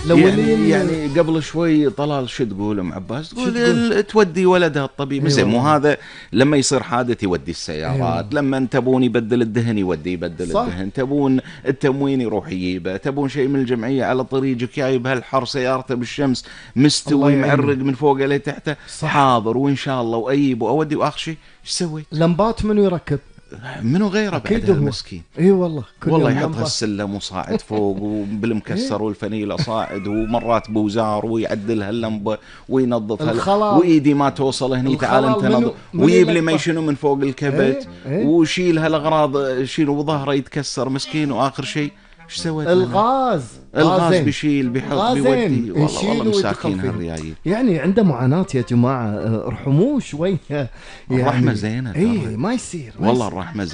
يعني قبل شوي طلال شو تقول ام عباس؟ تقول تودي ولدها الطبيب. زين مو هذا لما يصير حادث يودي السيارات، لما تبون يبدل الدهن يبدل صح. الدهن، تبون التموين يروح يجيبه، تبون شيء من الجمعيه على طريقك جايب هالحر سيارته بالشمس مستوي معرق من فوق لتحته، حاضر وان شاء الله واجيب واودي. واخر شيء ايش سويت؟ لمبات منو يركب؟ منو غيره بعد المسكين؟ اي والله والله يحط هالسلم وصاعد فوق وبالمكسر والفنيله صاعد، ومرات بوزار ويعدلها اللمبه وينظفها، وايدي ما توصل هني تعال انت نظف، ويجيب لي ما شنو من فوق الكبت وشيل هالاغراض شيل وظهره يتكسر مسكين. واخر شيء ايش سويت؟ الغاز بيشيل بيحط بيودي. والله مساكين هالريايل، يعني عنده معاناة يا جماعة، ارحموه شوية يعني. الرحمة زينة، ايه ما يصير والله الرحمة زينة.